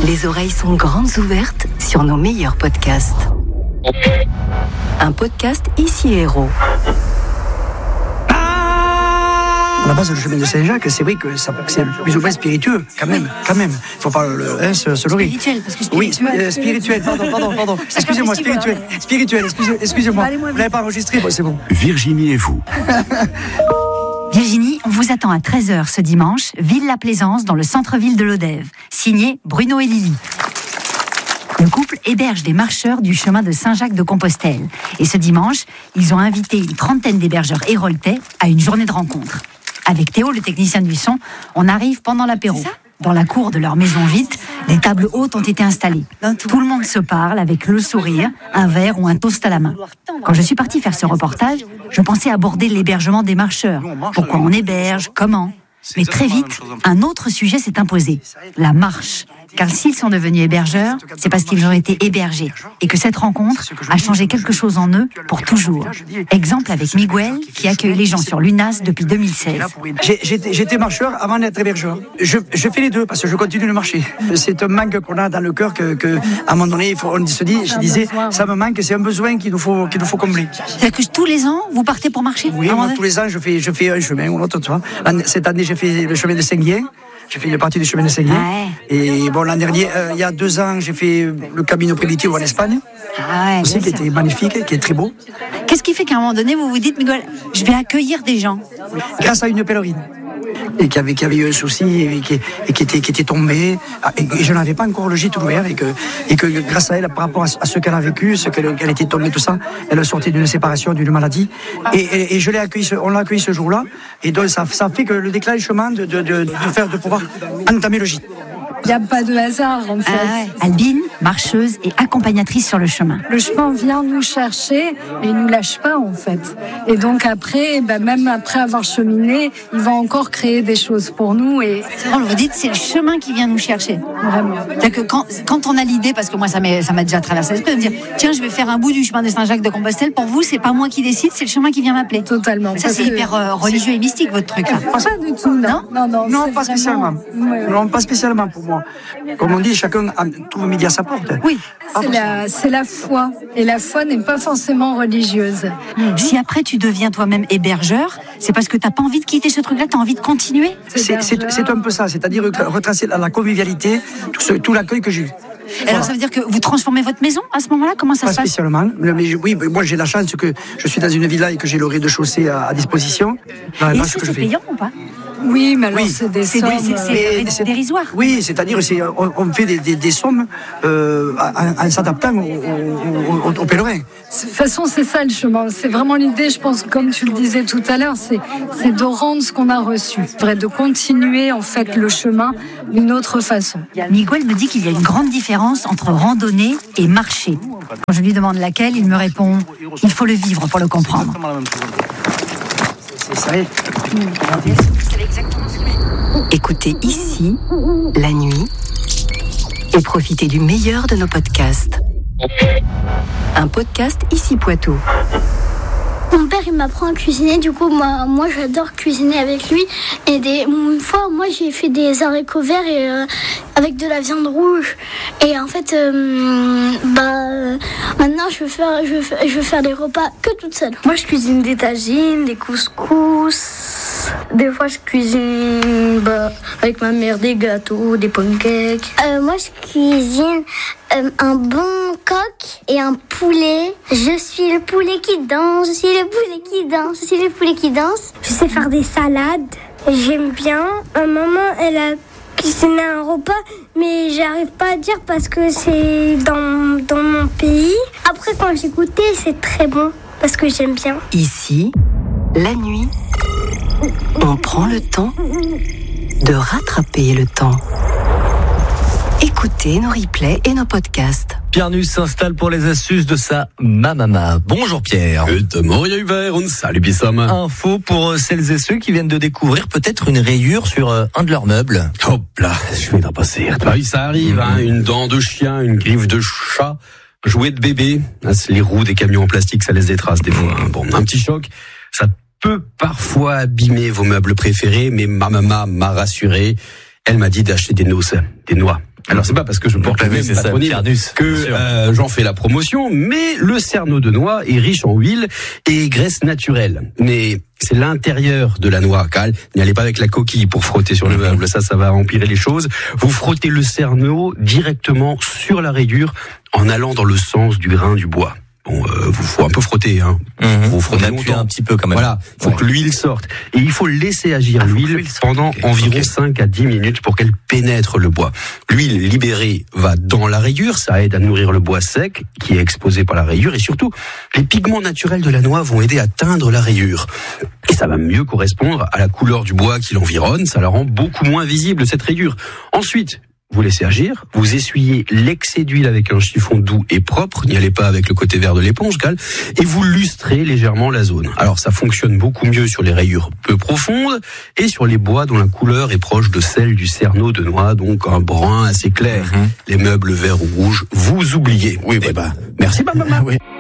Les oreilles sont grandes ouvertes sur nos meilleurs podcasts. Un podcast Ici Héros. À la base, le chemin de Saint-Jacques, c'est vrai que c'est plus ou moins spiritueux, quand même. Il faut pas se leurrer. Spirituel, parce que spirituel, pardon. Excusez-moi, spirituel, excusez-moi. Vous l'avez pas enregistré, bon, c'est bon. Virginie et vous. Virginie, on vous attend à 13h ce dimanche, Ville-la-Plaisance, dans le centre-ville de Lodève. Signé Bruno et Lily. Le couple héberge des marcheurs du chemin de Saint-Jacques-de-Compostelle. Et ce dimanche, ils ont invité une trentaine d'hébergeurs héroltais à une journée de rencontre. Avec Théo, le technicien du son, on arrive pendant l'apéro. Dans la cour de leur maison vide, des tables hautes ont été installées. Tout le monde se parle avec le sourire, un verre ou un toast à la main. Quand je suis partie faire ce reportage, je pensais aborder l'hébergement des marcheurs. Pourquoi on héberge, comment ? Mais très vite, un autre sujet s'est imposé, la marche. Car s'ils sont devenus hébergeurs, c'est parce qu'ils ont été hébergés et que cette rencontre a changé quelque chose en eux pour toujours. Exemple avec Miguel, qui accueille les gens sur l'UNAS depuis 2016. J'étais marcheur avant d'être hébergeur. Je fais les deux parce que je continue de marcher. C'est un manque qu'on a dans le cœur que à un moment donné, on se dit, je disais, ça me manque, c'est un besoin qu'il nous faut combler. C'est-à-dire que tous les ans, vous partez pour marcher ? Oui, moi, tous les ans, je fais un chemin ou l'autre, tu vois. Cette année, j'ai fait le chemin de Saint-Guyen. J'ai fait une partie du chemin de Saint-Guyen. Et bon, l'an dernier, il y a 2 ans, j'ai fait le Camino Primitivo en Espagne. Aussi, qui était magnifique, qui est très beau. Qu'est-ce qui fait qu'à un moment donné, vous vous dites, Miguel, je vais accueillir des gens ? Grâce à une pèlerine. Et qui avait eu un souci et qui était tombée. Et je n'avais pas encore le gîte ouvert. Et que grâce à elle, par rapport à ce qu'elle a vécu, qu'elle était tombée, tout ça, elle est sortie d'une séparation, d'une maladie. Et on l'a accueillie ce jour-là. Et donc, ça fait que le déclenchement de pouvoir entamer le gîte. Il n'y a pas de hasard, en fait. Albine, marcheuse et accompagnatrice sur le chemin. Le chemin vient nous chercher et il ne nous lâche pas, en fait. Et donc après, même après avoir cheminé, il va encore créer des choses pour nous. Et vous dites, c'est le chemin qui vient nous chercher. Vraiment. C'est-à-dire que quand on a l'idée, parce que moi, ça m'a déjà traversé l'esprit, de me dire, tiens, je vais faire un bout du chemin de Saint-Jacques-de-Compostelle. Pour vous, c'est pas moi qui décide, c'est le chemin qui vient m'appeler. Totalement. Ça, c'est hyper religieux et mystique, votre truc. Pas du tout, non. Non, pas spécialement. Non, pas spécialement pour moi. Comme on dit, chacun trouve midi à sa porte. Oui, c'est la foi. Et la foi n'est pas forcément religieuse. Si après tu deviens toi-même hébergeur, c'est parce que tu n'as pas envie de quitter ce truc-là, tu as envie de continuer ? C'est un peu ça, c'est-à-dire retracer la convivialité, tout l'accueil que j'ai eu. Alors ça veut dire que vous transformez votre maison à ce moment-là ? Comment ça se passe ? Pas spécialement. Mais oui, moi j'ai la chance que je suis dans une villa et que j'ai le rez-de-chaussée à disposition. Et est-ce que c'est payant ou pas ? Oui, mais alors c'est des sommes... C'est dérisoire. Oui, c'est-à-dire on fait des sommes en s'adaptant aux pèlerins. De toute façon, c'est ça le chemin. C'est vraiment l'idée, je pense, comme tu le disais tout à l'heure, c'est de rendre ce qu'on a reçu. De continuer, en fait, le chemin d'une autre façon. Miguel me dit qu'il y a une grande différence entre randonner et marcher. Quand je lui demande laquelle, il me répond « Il faut le vivre pour le comprendre ». Écoutez ici, la nuit, et profitez du meilleur de nos podcasts. Un podcast Ici Poitou. Mon père, il m'apprend à cuisiner, du coup, moi j'adore cuisiner avec lui. Et une fois, moi, j'ai fait des haricots verts avec de la viande rouge. Et en fait, maintenant, je veux faire des repas que toute seule. Moi, je cuisine des tagines, des couscous. Des fois, je cuisine avec ma mère des gâteaux, des pancakes. Moi, je cuisine un bon coq et un poulet. Je suis le poulet qui danse, je suis le poulet qui danse, je suis le poulet qui danse. Je sais faire des salades. J'aime bien. Maman, elle a cuisiné un repas, mais j'arrive pas à dire parce que c'est dans mon pays. Après, quand j'ai goûté, c'est très bon parce que j'aime bien. Ici, la nuit, on prend le temps de rattraper le temps. Écoutez nos replays et nos podcasts. Pierre Nuss s'installe pour les astuces de sa mamama. Bonjour Pierre. Salut Bissam. Info pour celles et ceux qui viennent de découvrir peut-être une rayure sur un de leurs meubles. Hop là, je vais d'en passer. Oui, ça arrive, une dent de chien, une griffe de chat, jouet de bébé. Les roues des camions en plastique, ça laisse des traces des fois. Bon, un petit choc, ça peut parfois abîmer vos meubles préférés, mais ma maman m'a rassuré. Elle m'a dit d'acheter des noix Alors c'est pas parce que je porte le même patronyme que j'en fais la promotion, mais le cerneau de noix est riche en huile et graisse naturelle. Mais c'est l'intérieur de la noix, Cal. N'y allez pas avec la coquille pour frotter sur le meuble, ça va empirer les choses. Vous frottez le cerneau directement sur la rayure en allant dans le sens du grain du bois. Bon, vous faut un peu frotter, hein. Vous frottez un petit peu quand même. Voilà, faut que l'huile sorte. Et il faut laisser agir l'huile pendant environ 5 à 10 minutes pour qu'elle pénètre le bois. L'huile libérée va dans la rayure, ça aide à nourrir le bois sec qui est exposé par la rayure, et surtout, les pigments naturels de la noix vont aider à teindre la rayure. Et ça va mieux correspondre à la couleur du bois qui l'environne, ça la rend beaucoup moins visible, cette rayure. Ensuite, vous laissez agir, vous essuyez l'excès d'huile avec un chiffon doux et propre, n'y allez pas avec le côté vert de l'éponge, Cal, et vous lustrez légèrement la zone. Alors ça fonctionne beaucoup mieux sur les rayures peu profondes et sur les bois dont la couleur est proche de celle du cerneau de noix, donc un brun assez clair. Les meubles verts ou rouges, vous oubliez. Oui, merci, maman. Oui.